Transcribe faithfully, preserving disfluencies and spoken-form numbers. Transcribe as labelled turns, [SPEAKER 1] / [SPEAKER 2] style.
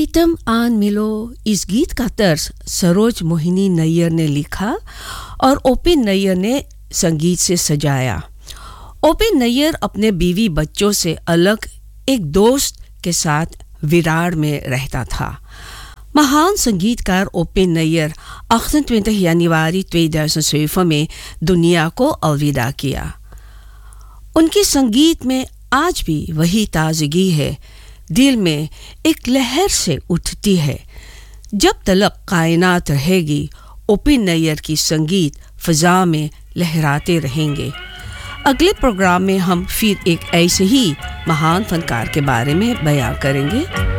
[SPEAKER 1] प्रीतम आन मिलो इस गीत का तर्ज सरोज मोहिनी नैयर ने लिखा और ओपी नैयर ने संगीत से सजाया। ओपी नैयर अपने बीवी बच्चों से अलग एक दोस्त के साथ विरार में रहता था। महान संगीतकार OP Nayyar अठ्ठentwenig januari tweeduizend zeven में दुनिया को अलविदा किया। उनके संगीत में आज भी वही ताजगी है, दिल में एक लहर से उठती है। जब तलक कायनात रहेगी, ओपी नैयर की संगीत फ़ज़ा में लहराते रहेंगे। अगले प्रोग्राम में हम फिर एक ऐसे ही महान फनकार के बारे में बयां करेंगे।